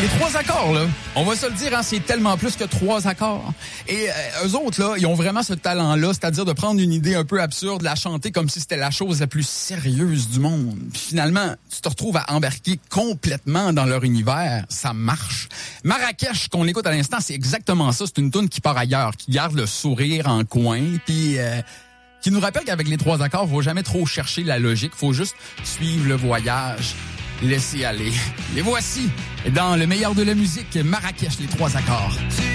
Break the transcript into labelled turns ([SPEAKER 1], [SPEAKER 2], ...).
[SPEAKER 1] les 3 accords, là, on va se le dire, hein, c'est tellement plus que 3 accords. Et eux autres, là, ils ont vraiment ce talent-là, c'est-à-dire de prendre une idée un peu absurde, la chanter comme si c'était la chose la plus sérieuse du monde. Puis finalement, tu te retrouves à embarquer complètement dans leur univers. Ça marche. Marrakech, qu'on écoute à l'instant, c'est exactement ça. C'est une toune qui part ailleurs, qui garde le sourire en coin, puis qui nous rappelle qu'avec les 3 accords, faut jamais trop chercher la logique, faut juste suivre le voyage. Laissez aller. Les voici dans le meilleur de la musique, Marrakech, les 3 accords.